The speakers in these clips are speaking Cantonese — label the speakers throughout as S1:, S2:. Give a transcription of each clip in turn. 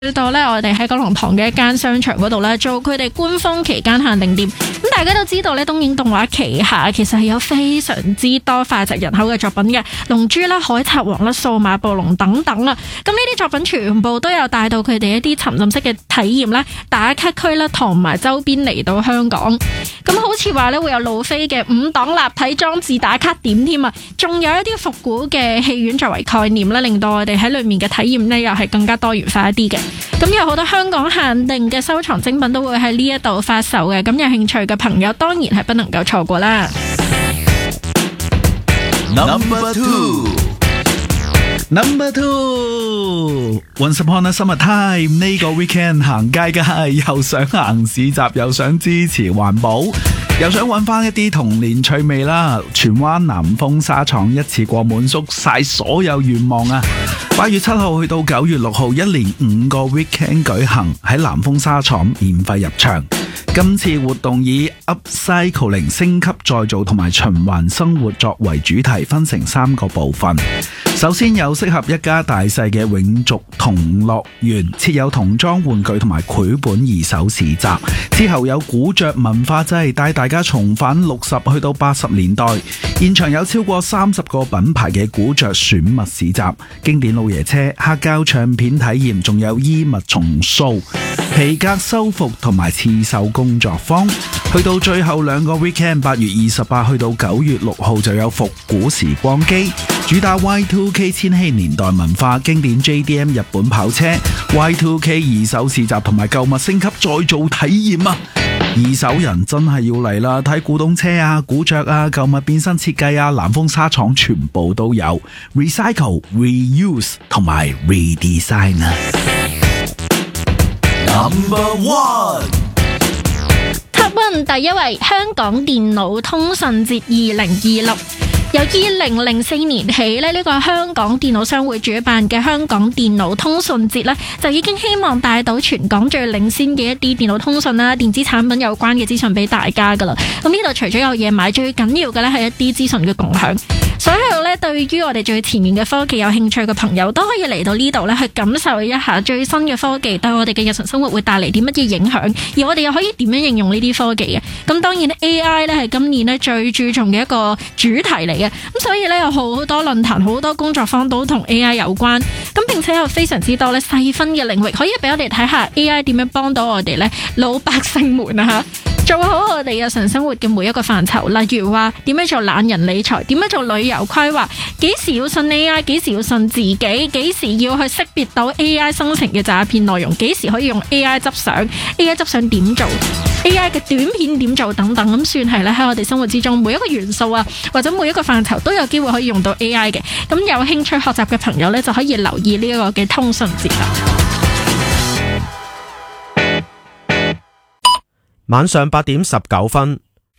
S1: 去到咧，我哋喺九龍塘嘅一間商場嗰度咧，做佢哋官方期間限定店。咁大家都知道咧，東映動畫旗下其實係有非常之多膾炙人口嘅作品嘅，龍珠啦、海賊王啦、數碼暴龍等等啊。咁呢啲作品全部都有帶到佢哋一啲沉浸式嘅體驗啦、打卡區啦，同埋周邊嚟到香港。咁好似話咧會有路飛嘅5檔立體裝置打卡點添啊，仲有一啲復古嘅戲院作為概念啦，令到我哋喺裏面嘅體驗呢又係更加多元化一啲嘅。咁有好多香港限定嘅收藏精品都會喺呢一度發售嘅，咁有興趣嘅朋友當然係不能夠錯過啦。
S2: Number two, Once upon a summer time 呢個 weekend 行街嘅係又想行市集，又想支持環保，又想揾翻一啲童年趣味啦。荃灣南豐紗廠一次過滿足晒所有願望啊！8月7號去到9月6號，一連5個 weekend 舉行，喺南豐紗廠免費入場。今次活動以 upcycling 升級再造同埋循環生活作為主題，分成3個部分。首先有適合一家大細嘅永續童樂園，設有童裝玩具同埋繪本二手市集。之後有古着文化祭，帶大家重返60去到80年代。現場有超過30個品牌嘅古着選物市集，經典老爺車、黑膠唱片體驗，仲有衣物重塑、皮革修復同埋刺繡工作坊。去到最後2個 weekend， 8月28去到9月6號就有復古時光機，主打 Y2K 千禧年代文化，經典 JDM 日本跑車、Y2K 二手市集同埋購物升級再造體驗啊！二手人真係要嚟啦，睇古董車啊、古着啊、購物變身設計啊，南豐紗廠全部都有 recycle、reuse 同埋 redesign 啊！Number one。
S1: Top One 第一位，香港電腦通訊節2026。由2004年起咧，呢個香港電腦商會主辦嘅香港電腦通訊節咧，就已經希望帶到全港最領先嘅一啲電腦通訊啦、電子產品有關嘅資訊俾大家噶啦。咁呢度除咗有嘢買，最緊要嘅咧係一啲資訊嘅共享。所有咧對於我哋最前面嘅科技有興趣嘅朋友，都可以嚟到呢度咧去感受一下最新嘅科技對我哋嘅日常生活會帶嚟啲乜嘢影響，而我哋又可以點樣應用呢啲科技嘅。咁當然 AI 咧係今年咧最注重嘅一個主題嚟嘅，咁所以咧有好多論壇、好多工作坊都同 AI 有關，咁並且有非常之多咧細分嘅領域，可以俾我哋睇下 AI 點樣幫到我哋咧老百姓們啊嚇，做好我哋日常生活嘅每一個範疇，例如話點樣做懶人理財，點樣做旅遊規劃，幾時要信 AI， 幾時要信自己，幾時要去識別到 AI 生成嘅詐騙內容，幾時可以用 AI 執相 ，AI 執相點做， AI 嘅短片點做等等，咁算係咧喺我哋生活之中每一個元素啊，或者每一個範疇都有機會可以用到 AI 嘅。咁有興趣學習嘅朋友咧，就可以留意呢一個嘅通訊節啦。
S3: 晚上8點19分，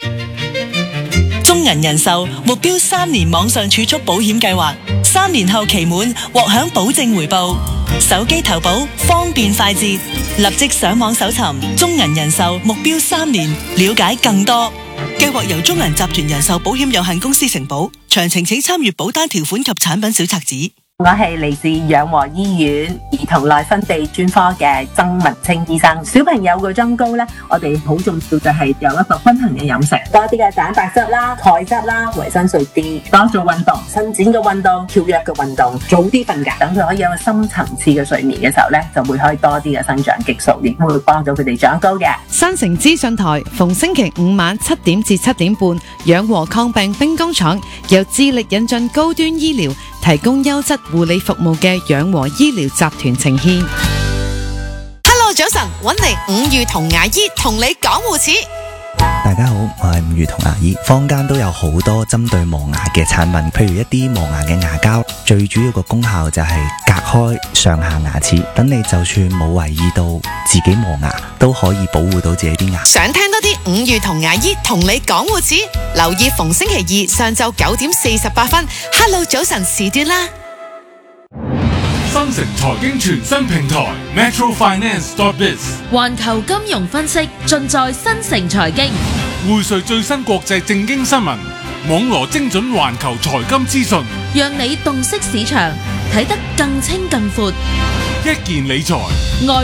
S4: 中銀人壽目標3年網上儲蓄保險計劃，3年後期滿獲享保證回報，手機投保方便快捷，立即上網搜尋中銀人壽目標3年，了解更多。計劃由中銀集團人壽保險有限公司承保，詳情請參閱保單條款及產品小冊子。
S5: 我係嚟自養和醫院兒童內分泌專科嘅曾文清醫生。小朋友個增高呢，我哋好重要就係有一個均衡嘅飲食，多啲嘅蛋白質啦、鈣質啦、維生素 D， 多做運動、伸展嘅運動、跳躍嘅運動，早啲瞓覺，等佢可以有個深層次嘅睡眠嘅時候呢，就會可以多啲嘅生長激素，亦都會幫到佢哋長高嘅。
S6: 新城資訊台逢星期5晚7點至7點半，養和抗病兵工廠由致力引進高端醫療，提供優質護理服務嘅養和醫療集團呈獻。
S7: Hello， 早晨，搵嚟伍裕彤牙醫同你講護齒。
S8: 大家好，我係伍裕彤牙醫。坊間都有好多針對磨牙嘅產品，譬如一啲磨牙嘅牙膠，最主要個功效就係隔開上下牙齒，等你就算冇留意到自己磨牙，都可以保護到自己啲牙。
S7: 想聽多啲伍裕彤牙醫同你講護齒，留意逢星期2上晝9點48分 Hello 早晨時段啦。
S9: 新城財經全新平台 metrofinance.biz，
S10: 環球金融分析盡在新城財經，
S9: 匯萃最新國際政經新聞， 網羅精準環球財金資訊，
S10: 讓你洞悉市場，睇得更清更闊。
S9: 一件理財。